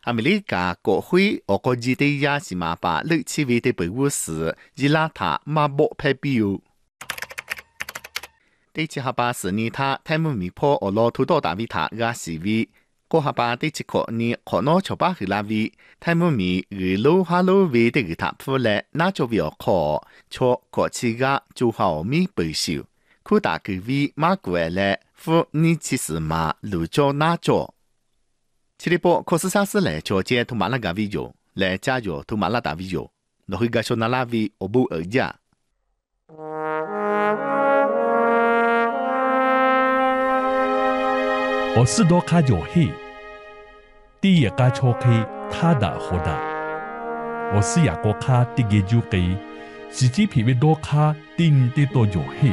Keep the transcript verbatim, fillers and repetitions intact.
อเมริกาก็คุยออกจีเดียสิมาปาลึกชีวิต的被务时伊拉塔马波派比有第七下巴是呢他太木米坡俄罗土豆大维塔个西维过下巴第七个呢可能乔巴去拉维太木米日路哈路维的个塔铺来那就比较靠错过去个就好米不修库达个维马过来夫你其实嘛路叫那叫七里波可是啥事来叫接图马拉个维有来加油图马拉达维有那会个说那拉维我不而家我是多卡有黑，第一个错开他的好的，我是亚国卡第一就给，自己皮为多卡顶的多有黑。